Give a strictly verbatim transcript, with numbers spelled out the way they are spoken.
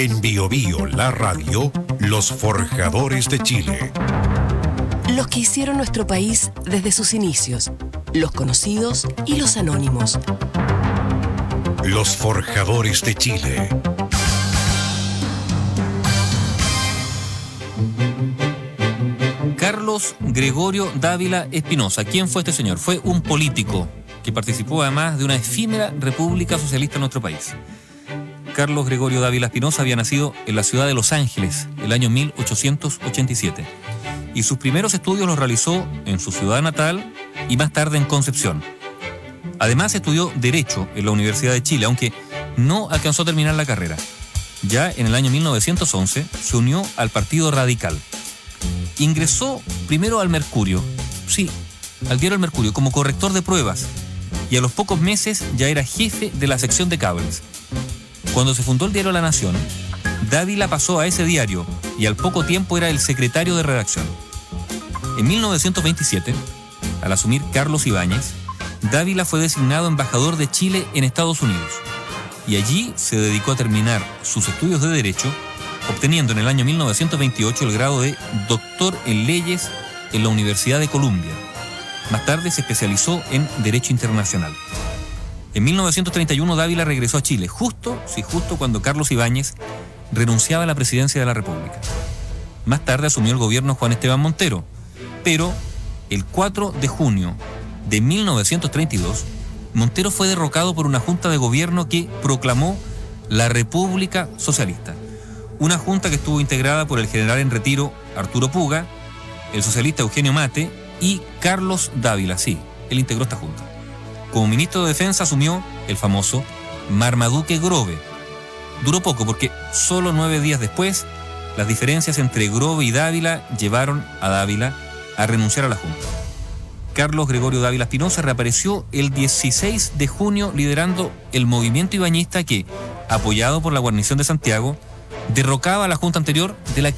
En Bio Bio, la radio, los forjadores de Chile. Los que hicieron nuestro país desde sus inicios, los conocidos y los anónimos. Los forjadores de Chile. Carlos Gregorio Dávila Espinosa. ¿Quién fue este señor? Fue un político que participó además de una efímera república socialista en nuestro país. Carlos Gregorio Dávila Espinosa había nacido en la ciudad de Los Ángeles el año mil ochocientos ochenta y siete y sus primeros estudios los realizó en su ciudad natal y más tarde en Concepción. Además estudió Derecho en la Universidad de Chile, aunque no alcanzó a terminar la carrera. Ya en el año mil novecientos once se unió al Partido Radical. Ingresó primero al Mercurio, sí, al diario El Mercurio, como corrector de pruebas, y a los pocos meses ya era jefe de la sección de cables. Cuando se fundó el diario La Nación, Dávila pasó a ese diario y al poco tiempo era el secretario de redacción. En mil novecientos veintisiete, al asumir Carlos Ibáñez, Dávila fue designado embajador de Chile en Estados Unidos y allí se dedicó a terminar sus estudios de Derecho, obteniendo en el año mil novecientos veintiocho el grado de doctor en leyes en la Universidad de Columbia. Más tarde se especializó en Derecho Internacional. En mil novecientos treinta y uno Dávila regresó a Chile, justo, sí, justo cuando Carlos Ibáñez renunciaba a la presidencia de la República. Más tarde asumió el gobierno Juan Esteban Montero, pero el cuatro de junio de mil novecientos treinta y dos, Montero fue derrocado por una junta de gobierno que proclamó la República Socialista. Una junta que estuvo integrada por el general en retiro Arturo Puga, el socialista Eugenio Mate y Carlos Dávila, sí, él integró esta junta. Como ministro de Defensa asumió el famoso Marmaduke Grove. Duró poco porque solo nueve días después las diferencias entre Grove y Dávila llevaron a Dávila a renunciar a la junta. Carlos Gregorio Dávila Espinosa reapareció el dieciséis de junio liderando el movimiento ibañista que, apoyado por la guarnición de Santiago, derrocaba a la junta anterior de la que